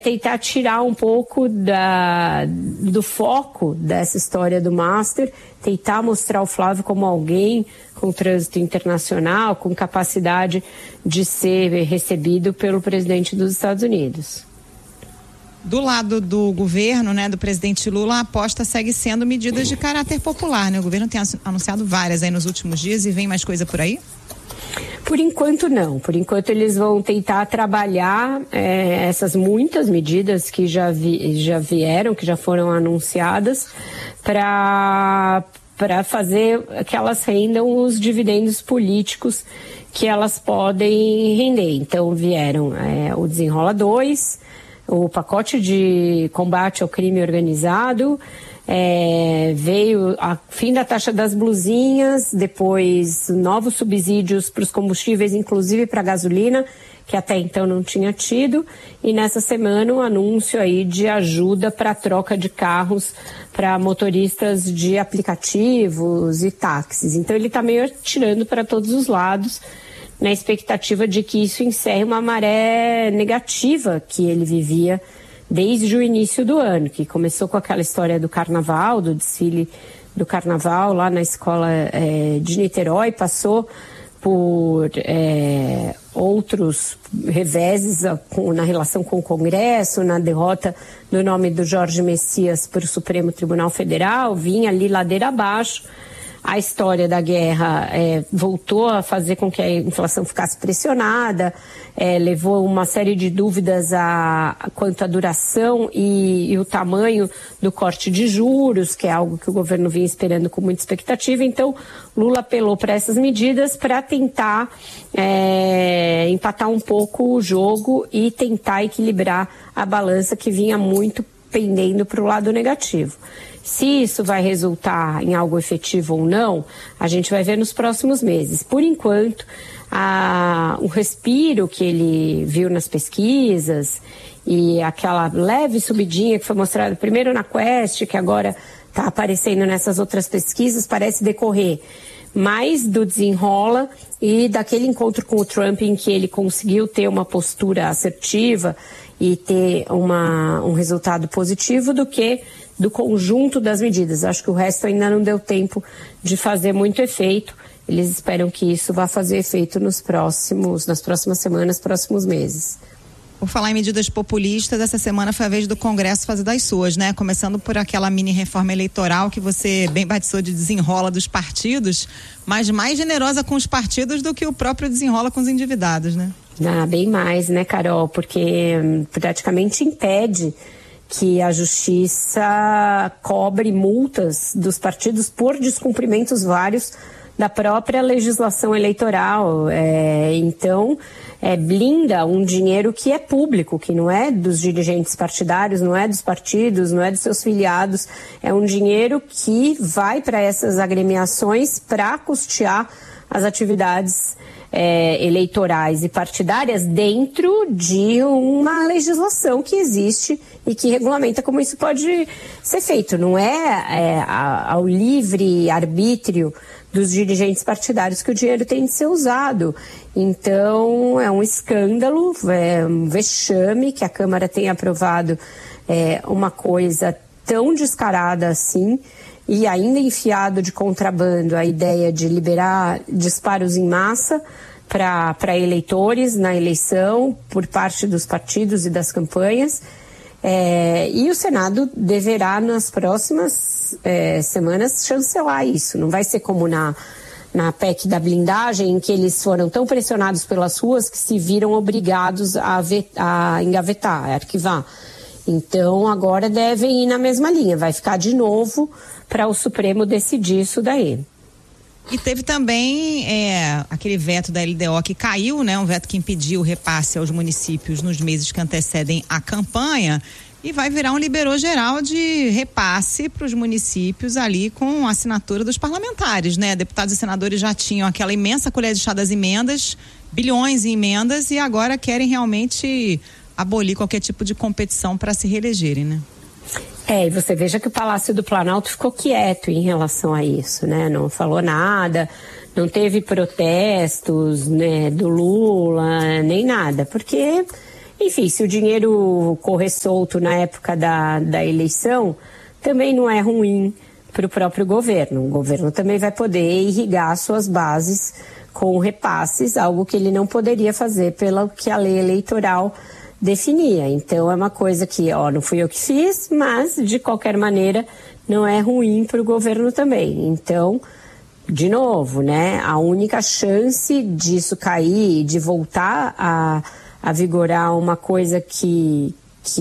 tentar tirar um pouco do foco dessa história do Master, tentar mostrar o Flávio como alguém com trânsito internacional, com capacidade de ser recebido pelo presidente dos Estados Unidos. Do lado do governo, né, do presidente Lula, a aposta segue sendo medidas de caráter popular, né? O governo tem anunciado várias aí nos últimos dias e vem mais coisa por aí? Por enquanto não, por enquanto eles vão tentar trabalhar essas muitas medidas que já vieram, que já foram anunciadas, para fazer que elas rendam os dividendos políticos que elas podem render. Então vieram o Desenrola 2, o pacote de combate ao crime organizado, veio a fim da taxa das blusinhas, depois novos subsídios para os combustíveis, inclusive para a gasolina, que até então não tinha tido, e nessa semana um anúncio aí de ajuda para a troca de carros para motoristas de aplicativos e táxis. Então ele está meio atirando para todos os lados, na expectativa de que isso encerre uma maré negativa que ele vivia desde o início do ano, que começou com aquela história do carnaval, do desfile do carnaval lá na escola de Niterói, passou por outros reveses na relação com o Congresso, na derrota do nome do Jorge Messias para o Supremo Tribunal Federal, vinha ali ladeira abaixo. A história da guerra voltou a fazer com que a inflação ficasse pressionada, levou uma série de dúvidas quanto à duração e o tamanho do corte de juros, que é algo que o governo vinha esperando com muita expectativa. Então, Lula apelou para essas medidas para tentar empatar um pouco o jogo e tentar equilibrar a balança que vinha muito pendendo para o lado negativo. Se isso vai resultar em algo efetivo ou não, a gente vai ver nos próximos meses. Por enquanto, o respiro que ele viu nas pesquisas e aquela leve subidinha que foi mostrada primeiro na Quest, que agora está aparecendo nessas outras pesquisas, parece decorrer mais do Desenrola e daquele encontro com o Trump em que ele conseguiu ter uma postura assertiva e ter um resultado positivo do que do conjunto das medidas. Acho que o resto ainda não deu tempo de fazer muito efeito. Eles esperam que isso vá fazer efeito nas próximas semanas, próximos meses. Por falar em medidas populistas, essa semana foi a vez do Congresso fazer das suas, né? Começando por aquela mini reforma eleitoral que você bem batizou de desenrola dos partidos, mas mais generosa com os partidos do que o próprio desenrola com os endividados, né? Bem mais, né, Carol? Porque praticamente impede que a Justiça cobre multas dos partidos por descumprimentos vários da própria legislação eleitoral. Então, blinda um dinheiro que é público, que não é dos dirigentes partidários, não é dos partidos, não é dos seus filiados. É um dinheiro que vai para essas agremiações para custear as atividades eleitorais e partidárias dentro de uma legislação que existe e que regulamenta como isso pode ser feito. Não é ao livre arbítrio dos dirigentes partidários que o dinheiro tem de ser usado. Então, é um escândalo, é um vexame que a Câmara tenha aprovado uma coisa tão descarada assim, e ainda enfiado de contrabando a ideia de liberar disparos em massa para eleitores na eleição por parte dos partidos e das campanhas. E o Senado deverá, nas próximas semanas, chancelar isso. Não vai ser como na PEC da blindagem, em que eles foram tão pressionados pelas ruas que se viram obrigados a engavetar, a arquivar. Então, agora devem ir na mesma linha. Vai ficar de novo para o Supremo decidir isso daí. E teve também aquele veto da LDO que caiu, né? Um veto que impediu o repasse aos municípios nos meses que antecedem a campanha, e vai virar um liberou geral de repasse para os municípios ali com a assinatura dos parlamentares, né? Deputados e senadores já tinham aquela imensa colher de chá das emendas, bilhões em emendas, e agora querem realmente abolir qualquer tipo de competição para se reelegerem, né? E você veja que o Palácio do Planalto ficou quieto em relação a isso, né? Não falou nada, não teve protestos, né, do Lula, nem nada, porque Enfim, se o dinheiro correr solto na época da eleição, também não é ruim para o próprio governo. O governo também vai poder irrigar suas bases com repasses, algo que ele não poderia fazer pelo que a lei eleitoral definia. Então é uma coisa que, não fui eu que fiz, mas de qualquer maneira não é ruim para o governo também. Então, de novo, né, a única chance disso cair, de voltar a vigorar uma coisa que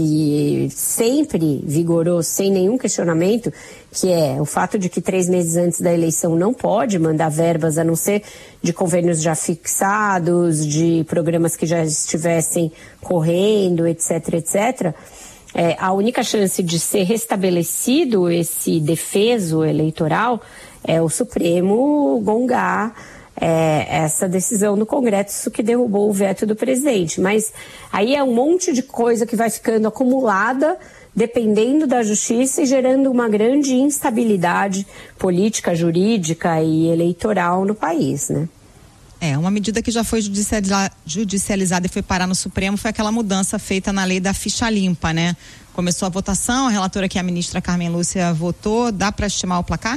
sempre vigorou sem nenhum questionamento, que é o fato de que 3 meses antes da eleição não pode mandar verbas, a não ser de convênios já fixados, de programas que já estivessem correndo, etc, etc. A única chance de ser restabelecido esse defeso eleitoral é o Supremo gongar essa decisão no Congresso que derrubou o veto do presidente. Mas aí é um monte de coisa que vai ficando acumulada, dependendo da justiça e gerando uma grande instabilidade política, jurídica e eleitoral no país, né? Uma medida que já foi judicializada e foi parar no Supremo foi aquela mudança feita na lei da ficha limpa, né? Começou a votação, a relatora que é a ministra Carmen Lúcia votou, dá para estimar o placar?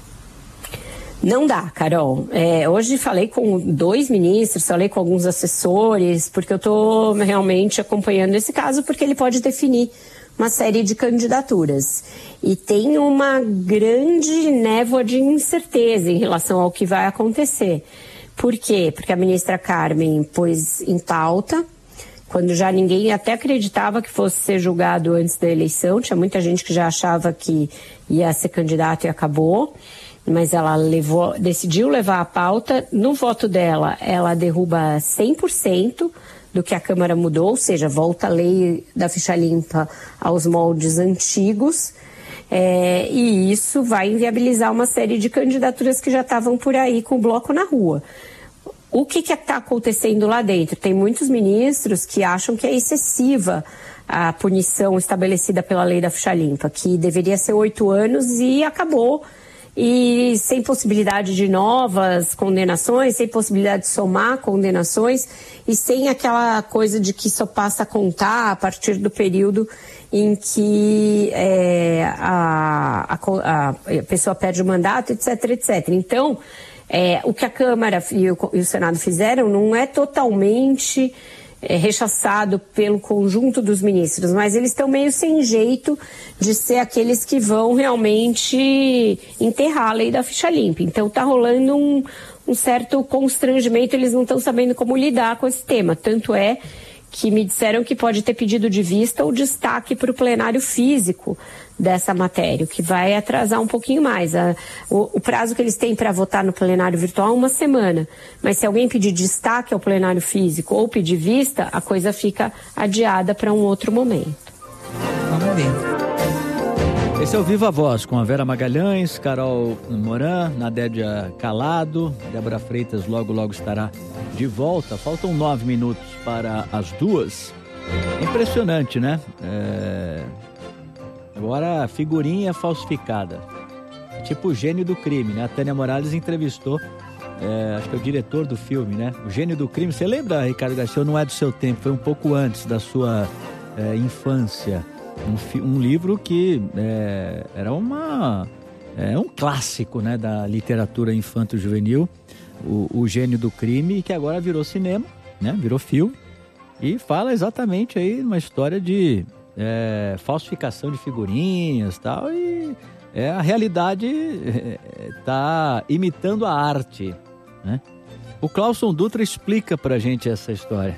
Não dá, Carol. Hoje falei com 2 ministros, falei com alguns assessores, porque eu estou realmente acompanhando esse caso, porque ele pode definir uma série de candidaturas. E tem uma grande névoa de incerteza em relação ao que vai acontecer. Por quê? Porque a ministra Carmen pôs em pauta, quando já ninguém até acreditava que fosse ser julgado antes da eleição, tinha muita gente que já achava que ia ser candidato e acabou. Mas ela decidiu levar a pauta. No voto dela, ela derruba 100% do que a Câmara mudou, ou seja, volta a lei da ficha limpa aos moldes antigos, e isso vai inviabilizar uma série de candidaturas que já estavam por aí com o bloco na rua. O que está acontecendo lá dentro? Tem muitos ministros que acham que é excessiva a punição estabelecida pela lei da ficha limpa, que deveria ser 8 anos e acabou, e sem possibilidade de novas condenações, sem possibilidade de somar condenações e sem aquela coisa de que só passa a contar a partir do período em que a pessoa perde o mandato, etc, etc. Então, o que a Câmara e o Senado fizeram não é totalmente rechaçado pelo conjunto dos ministros, mas eles estão meio sem jeito de ser aqueles que vão realmente enterrar a lei da ficha limpa. Então está rolando um certo constrangimento, eles não estão sabendo como lidar com esse tema. Tanto é que me disseram que pode ter pedido de vista ou destaque para o plenário físico dessa matéria, o que vai atrasar um pouquinho mais. O prazo que eles têm para votar no plenário virtual é 1 semana, mas se alguém pedir destaque ao plenário físico ou pedir vista, a coisa fica adiada para um outro momento. Vamos ver. Esse é o Viva Voz, com a Vera Magalhães, Carol Moran, Nadédia Calado, Débora Freitas logo estará de volta. Faltam 9 minutos para as 2. Impressionante, né? Agora a figurinha falsificada. Tipo o gênio do crime, né? A Tânia Morales entrevistou, acho que é o diretor do filme, né? O gênio do crime. Você lembra, Ricardo Garcia? Não é do seu tempo, foi um pouco antes da sua infância. Um livro que era um clássico, né, da literatura infanto-juvenil, o Gênio do Crime, que agora virou cinema, né, virou filme, e fala exatamente aí uma história de falsificação de figurinhas e tal, e a realidade está imitando a arte, né? O Cláuson Dutra explica pra gente essa história.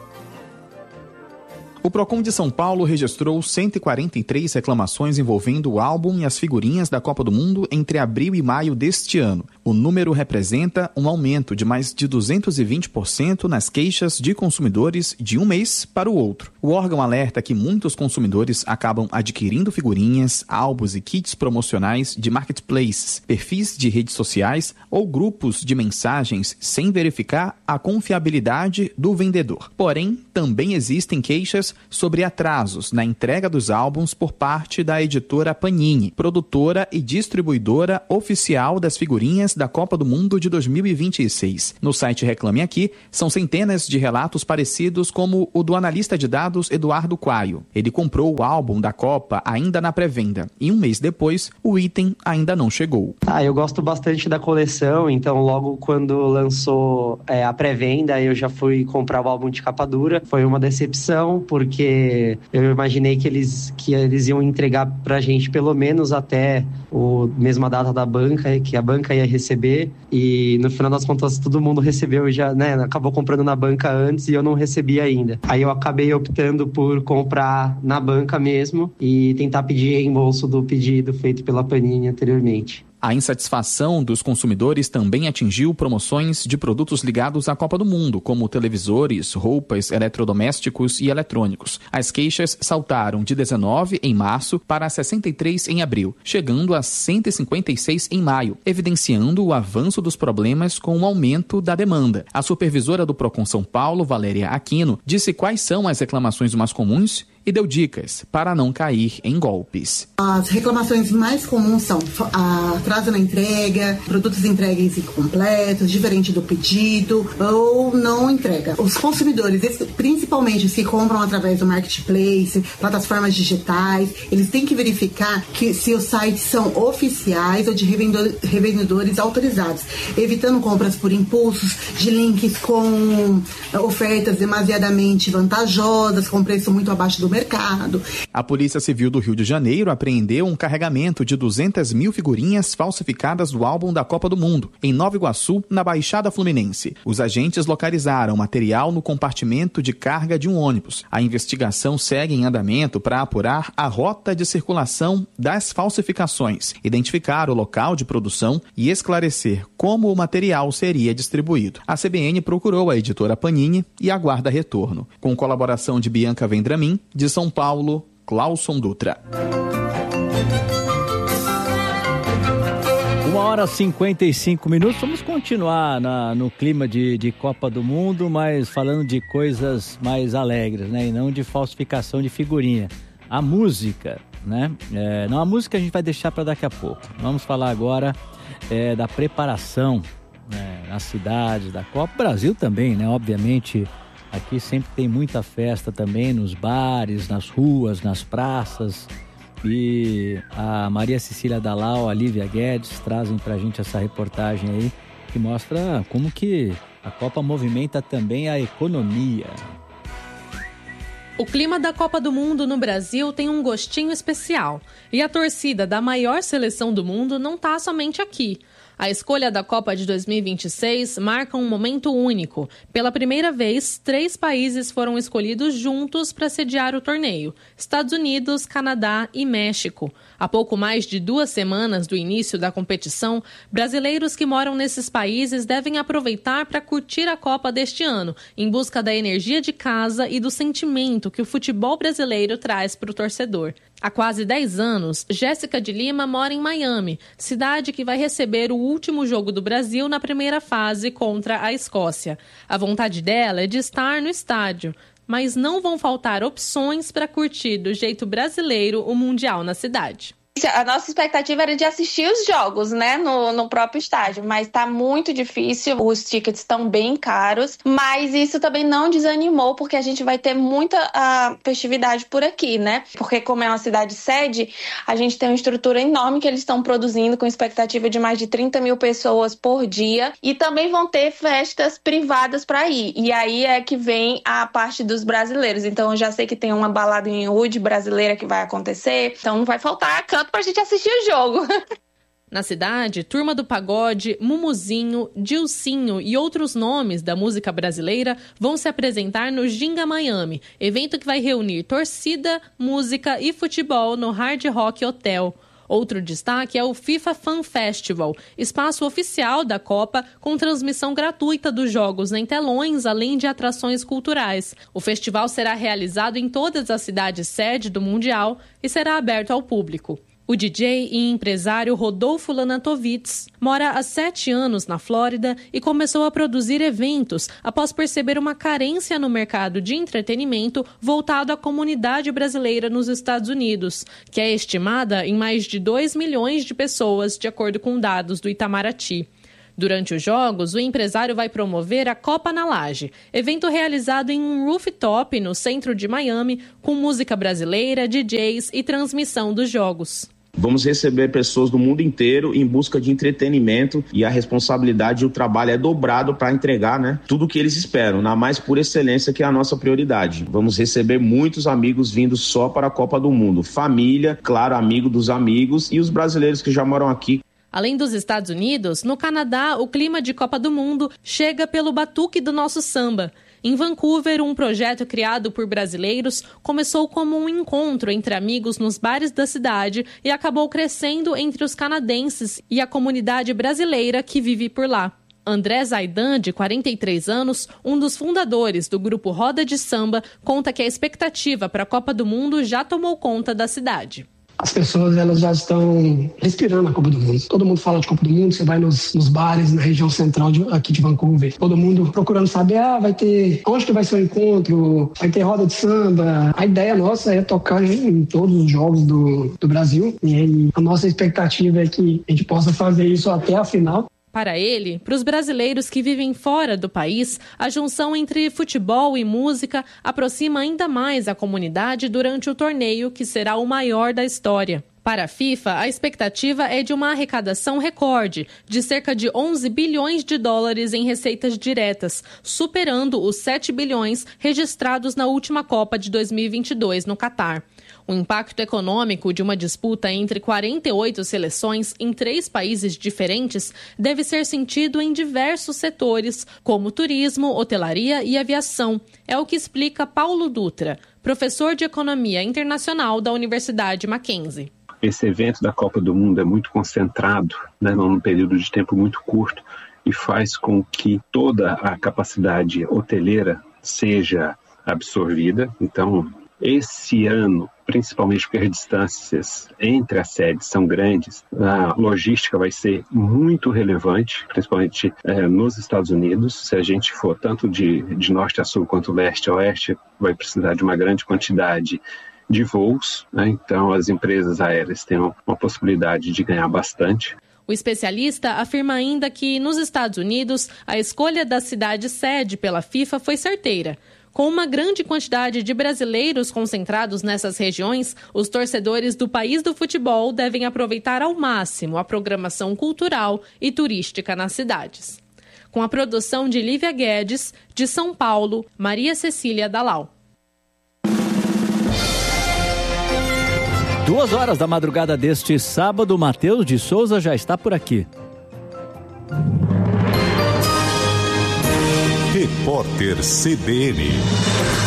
O Procon de São Paulo registrou 143 reclamações envolvendo o álbum e as figurinhas da Copa do Mundo entre abril e maio deste ano. O número representa um aumento de mais de 220% nas queixas de consumidores de um mês para o outro. O órgão alerta que muitos consumidores acabam adquirindo figurinhas, álbuns e kits promocionais de marketplaces, perfis de redes sociais ou grupos de mensagens sem verificar a confiabilidade do vendedor. Porém, também existem queixas sobre atrasos na entrega dos álbuns por parte da editora Panini, produtora e distribuidora oficial das figurinhas da Copa do Mundo de 2026. No site Reclame Aqui, são centenas de relatos parecidos como o do analista de dados Eduardo Quaio. Ele comprou o álbum da Copa ainda na pré-venda e um mês depois, o item ainda não chegou. Eu gosto bastante da coleção, então logo quando lançou a pré-venda, eu já fui comprar o álbum de capa dura. Foi uma decepção, porque eu imaginei que eles iam entregar pra gente pelo menos até a mesma data da banca, que a banca ia receber, e no final das contas todo mundo recebeu já, né, acabou comprando na banca antes e eu não recebi ainda. Aí eu acabei optando por comprar na banca mesmo e tentar pedir reembolso do pedido feito pela Panini anteriormente. A insatisfação dos consumidores também atingiu promoções de produtos ligados à Copa do Mundo, como televisores, roupas, eletrodomésticos e eletrônicos. As queixas saltaram de 19 em março para 63 em abril, chegando a 156 em maio, evidenciando o avanço dos problemas com o aumento da demanda. A supervisora do Procon São Paulo, Valéria Aquino, disse quais são as reclamações mais comuns e deu dicas para não cair em golpes. As reclamações mais comuns são atraso na entrega, produtos entregues incompletos, diferente do pedido ou não entrega. Os consumidores, principalmente os que compram através do marketplace, plataformas digitais, eles têm que verificar se os sites são oficiais ou de revendedores autorizados, evitando compras por impulsos, de links com ofertas demasiadamente vantajosas, com preço muito abaixo do mercado. A Polícia Civil do Rio de Janeiro apreendeu um carregamento de 200 mil figurinhas falsificadas do álbum da Copa do Mundo, em Nova Iguaçu, na Baixada Fluminense. Os agentes localizaram material no compartimento de carga de um ônibus. A investigação segue em andamento para apurar a rota de circulação das falsificações, identificar o local de produção e esclarecer como o material seria distribuído. A CBN procurou a editora Panini e aguarda retorno. Com colaboração de Bianca Vendramin, de São Paulo, Clauson Dutra. 1h55. Vamos continuar no clima de Copa do Mundo, mas falando de coisas mais alegres, né? E não de falsificação de figurinha. A música, né? A música a gente vai deixar para daqui a pouco. Vamos falar agora da preparação, né, nas cidades da Copa. Brasil também, né? Obviamente, aqui sempre tem muita festa também, nos bares, nas ruas, nas praças. E a Maria Cecília Dalal, a Lívia Guedes trazem pra gente essa reportagem aí, que mostra como que a Copa movimenta também a economia. O clima da Copa do Mundo no Brasil tem um gostinho especial. E a torcida da maior seleção do mundo não está somente aqui. A escolha da Copa de 2026 marca um momento único. Pela primeira vez, 3 países foram escolhidos juntos para sediar o torneio: Estados Unidos, Canadá e México. Há pouco mais de 2 semanas do início da competição, brasileiros que moram nesses países devem aproveitar para curtir a Copa deste ano, em busca da energia de casa e do sentimento que o futebol brasileiro traz para o torcedor. Há quase 10 anos, Jéssica de Lima mora em Miami, cidade que vai receber o último jogo do Brasil na primeira fase contra a Escócia. A vontade dela é de estar no estádio, mas não vão faltar opções para curtir do jeito brasileiro o Mundial na cidade. A nossa expectativa era de assistir os jogos, né, no próprio estádio, mas tá muito difícil, os tickets estão bem caros, mas isso também não desanimou, porque a gente vai ter muita festividade por aqui, né, porque como é uma cidade sede, a gente tem uma estrutura enorme que eles estão produzindo, com expectativa de mais de 30 mil pessoas por dia, e também vão ter festas privadas para ir, e aí é que vem a parte dos brasileiros. Então eu já sei que tem uma balada em Wood brasileira que vai acontecer, então não vai faltar canto pra gente assistir o jogo. Na cidade, Turma do Pagode, Mumuzinho, Dilcinho e outros nomes da música brasileira vão se apresentar no Ginga Miami, evento que vai reunir torcida, música e futebol no Hard Rock Hotel. Outro destaque é o FIFA Fan Festival, espaço oficial da Copa com transmissão gratuita dos jogos em telões, além de atrações culturais. O festival será realizado em todas as cidades sede do Mundial e será aberto ao público. O DJ e empresário Rodolfo Lanatovitz mora há 7 anos na Flórida e começou a produzir eventos após perceber uma carência no mercado de entretenimento voltado à comunidade brasileira nos Estados Unidos, que é estimada em mais de 2 milhões de pessoas, de acordo com dados do Itamaraty. Durante os jogos, o empresário vai promover a Copa na Laje, evento realizado em um rooftop no centro de Miami, com música brasileira, DJs e transmissão dos jogos. Vamos receber pessoas do mundo inteiro em busca de entretenimento e a responsabilidade e o trabalho é dobrado para entregar, tudo o que eles esperam, na mais pura excelência, que é a nossa prioridade. Vamos receber muitos amigos vindo só para a Copa do Mundo. Família, claro, amigo dos amigos e os brasileiros que já moram aqui. Além dos Estados Unidos, no Canadá, o clima de Copa do Mundo chega pelo batuque do nosso samba. Em Vancouver, um projeto criado por brasileiros começou como um encontro entre amigos nos bares da cidade e acabou crescendo entre os canadenses e a comunidade brasileira que vive por lá. André Zaidan, de 43 anos, um dos fundadores do grupo Roda de Samba, conta que a expectativa para a Copa do Mundo já tomou conta da cidade. As pessoas, elas já estão respirando a Copa do Mundo. Todo mundo fala de Copa do Mundo, você vai nos bares na região central aqui de Vancouver. Todo mundo procurando saber, vai ter, onde que vai ser o encontro, vai ter roda de samba. A ideia nossa é tocar em todos os jogos do Brasil. E a nossa expectativa é que a gente possa fazer isso até a final. Para ele, para os brasileiros que vivem fora do país, a junção entre futebol e música aproxima ainda mais a comunidade durante o torneio, que será o maior da história. Para a FIFA, a expectativa é de uma arrecadação recorde de cerca de 11 bilhões de dólares em receitas diretas, superando os 7 bilhões registrados na última Copa de 2022 no Catar. O impacto econômico de uma disputa entre 48 seleções em 3 países diferentes deve ser sentido em diversos setores, como turismo, hotelaria e aviação. É o que explica Paulo Dutra, professor de Economia Internacional da Universidade Mackenzie. Esse evento da Copa do Mundo é muito concentrado, num período de tempo muito curto, e faz com que toda a capacidade hoteleira seja absorvida. Então, esse ano, principalmente porque as distâncias entre as sedes são grandes, a logística vai ser muito relevante, principalmente nos Estados Unidos. Se a gente for tanto de norte a sul quanto leste a oeste, vai precisar de uma grande quantidade de voos, Então as empresas aéreas têm uma possibilidade de ganhar bastante. O especialista afirma ainda que nos Estados Unidos a escolha da cidade sede pela FIFA foi certeira. Com uma grande quantidade de brasileiros concentrados nessas regiões, os torcedores do país do futebol devem aproveitar ao máximo a programação cultural e turística nas cidades. Com a produção de Lívia Guedes, de São Paulo, Maria Cecília Dalal. 2h da madrugada deste sábado, Matheus de Souza já está por aqui. Repórter CBN.